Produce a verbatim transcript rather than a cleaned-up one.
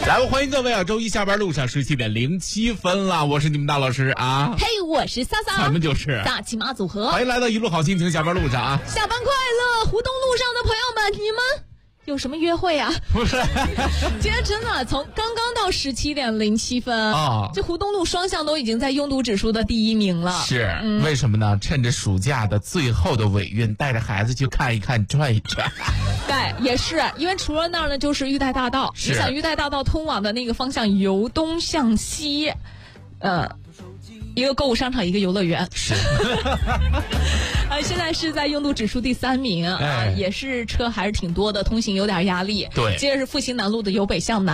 来，我欢迎各位啊！周一下班路上十七点零七分了，我是你们大老师啊。 嘿， hey, 我是萨萨， 咱们就是大骑马组合。 欢迎来到一路好心情下班路上啊！ 下班快乐！湖东路上的朋友们，你们有什么约会啊？ 不是， 今天真的从刚刚到十七点零七分啊，这湖东路双向都已经在拥堵指数的第一名了。 是、嗯、为什么呢？趁着暑假的最后的尾韵，带着孩子去看一看、转一转。 对，也是因为除了那儿呢，就是玉带大道。你想玉带大道通往的那个方向由东向西，呃，一个购物商场，一个游乐园。 是。 呃，现在是在拥堵指数第三名啊、哎呃，也是车还是挺多的，通行有点压力。 对， 接着是复兴南路的由北向南。